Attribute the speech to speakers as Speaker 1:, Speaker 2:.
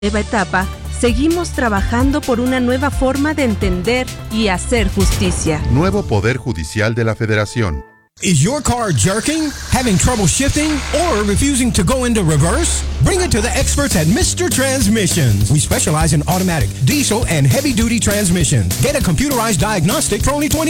Speaker 1: Nueva etapa, seguimos trabajando por una nueva forma de entender y hacer justicia.
Speaker 2: Nuevo Poder Judicial de la Federación.
Speaker 3: Is your car jerking, having trouble shifting, or refusing to go into reverse? Bring it to the experts at Mr. Transmissions. We specialize in automatic, diesel, and heavy-duty transmissions. Get a computerized diagnostic for only $20.